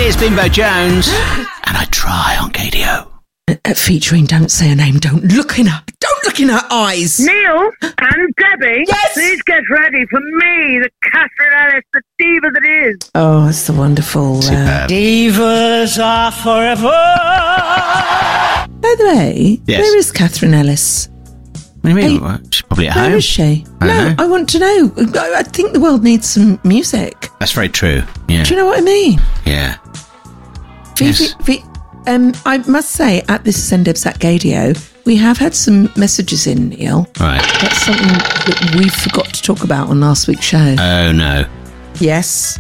Here's Bimbo Jones, and I try on KDO. Featuring Don't Say Her Name, don't look in her eyes. Neil and Debbie, yes, please get ready for me, the Catherine Ellis, the diva that is. Oh, it's the wonderful Divas are forever. By the way, yes. Where is Catherine Ellis? What do you mean? She's probably at home. Where is she? I want to know. I think the world needs some music. That's very true. Yeah. Do you know what I mean? Yeah. Yes. I must say, at this Sendebs at Gadio, we have had some messages in, Neil. Right. That's something that we forgot to talk about on last week's show. Oh, no. Yes.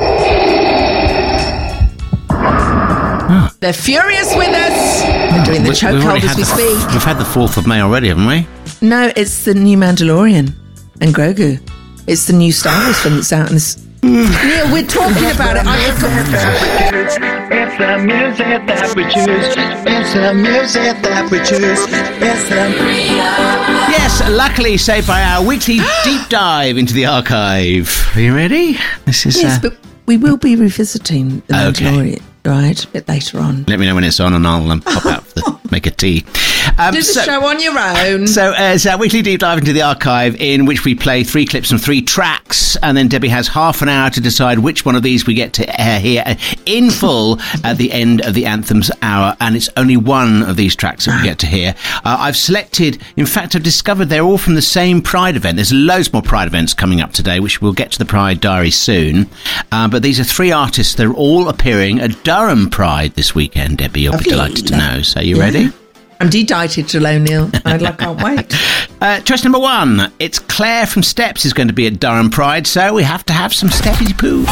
Oh. They're furious with us. They're doing the chokehold as we speak. We've had the 4th of May already, haven't we? No, it's the new Mandalorian and Grogu. It's the new Star Wars film that's out in this... Neil, we're talking about it. It's the music that we choose. It's the music that we choose. It's the... Yes, luckily saved by our weekly deep dive into the archive. Are you ready? This is... Yes, but we will be revisiting the Mandalorian, right, a bit later on. Let me know when it's on and I'll pop out make a tea. Do the show on your own. So it's our weekly deep dive into the archive, in which we play 3 clips from 3 tracks, and then Debbie has half an hour to decide which one of these we get to hear in full at the end of the Anthems hour, and it's only one of these tracks that we get to hear. I've selected, in fact, I've discovered they're all from the same Pride event. There's loads more Pride events coming up today, which we'll get to the Pride diary soon. But these are 3 artists. They're all appearing at Durham Pride this weekend, Debbie. You'll be delighted to know. So you ready? I'm delighted to know, Neil. I can't wait. Choice number 1. It's Claire from Steps is going to be at Durham Pride, so we have to have some Steppy poo.